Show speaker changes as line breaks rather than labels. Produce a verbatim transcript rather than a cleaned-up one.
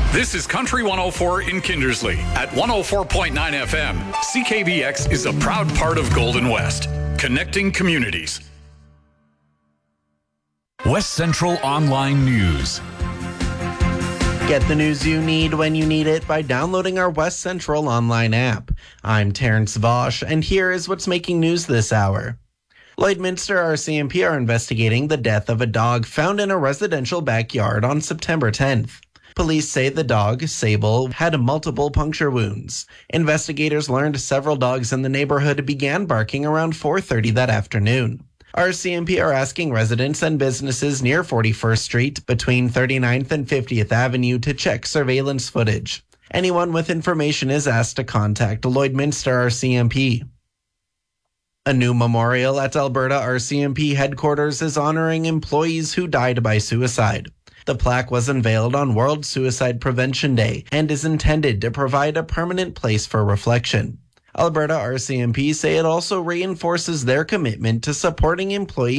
This is Country one oh four in Kindersley at one oh four point nine F M. C K B X is a proud part of Golden West, connecting communities. West Central Online News.
Get the news you need when you need it by downloading our West Central online app. I'm Terrence Vosch, and here is what's making news this hour. Lloydminster R C M P are investigating the death of a dog found in a residential backyard on September tenth. Police say the dog, Sable, had multiple puncture wounds. Investigators learned several dogs in the neighborhood began barking around four thirty that afternoon. R C M P are asking residents and businesses near forty-first Street between thirty-ninth and fiftieth Avenue to check surveillance footage. Anyone with information is asked to contact Lloydminster R C M P. A new memorial at Alberta R C M P headquarters is honoring employees who died by suicide. The plaque was unveiled on World Suicide Prevention Day and is intended to provide a permanent place for reflection. Alberta R C M P say it also reinforces their commitment to supporting employees